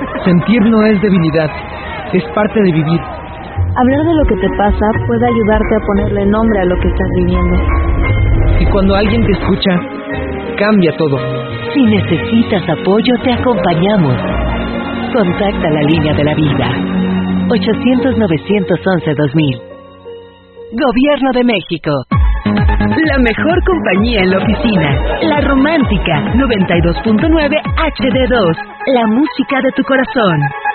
Sentir no es debilidad, es parte de vivir. Hablar de lo que te pasa puede ayudarte a ponerle nombre a lo que estás viviendo. Y cuando alguien te escucha, cambia todo. Si necesitas apoyo, te acompañamos. Contacta la línea de la vida. 800-911-2000. Gobierno de México. La mejor compañía en la oficina. La Romántica 92.9 HD2. La música de tu corazón.